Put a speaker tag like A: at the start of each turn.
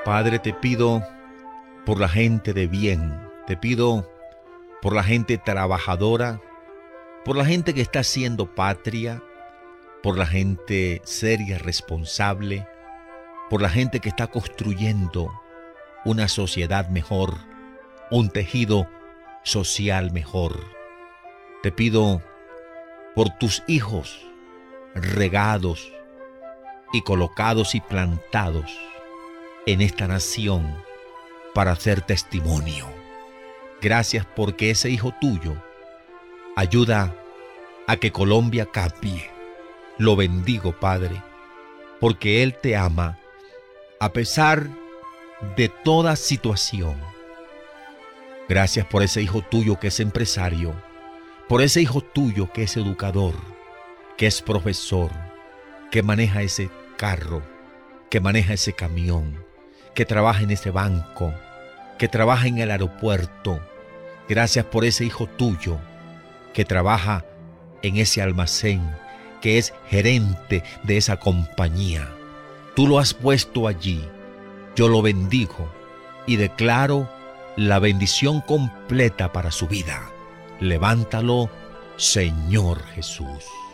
A: Padre, te pido por la gente de bien, te pido por la gente trabajadora, por la gente que está haciendo patria, por la gente seria, responsable, por la gente que está construyendo una sociedad mejor, un tejido social mejor. Te pido por tus hijos regados y colocados y plantados en esta nación para hacer testimonio. Gracias porque ese hijo tuyo ayuda a que Colombia cambie. Lo bendigo, Padre, porque Él te ama a pesar de toda situación. Gracias por ese hijo tuyo que es empresario, por ese hijo tuyo que es educador, que es profesor, que maneja ese carro, que maneja ese camión, que trabaja en ese banco, que trabaja en el aeropuerto. Gracias por ese hijo tuyo que trabaja en ese almacén, que es gerente de esa compañía. Tú lo has puesto allí. Yo lo bendigo y declaro la bendición completa para su vida. Levántalo, Señor Jesús.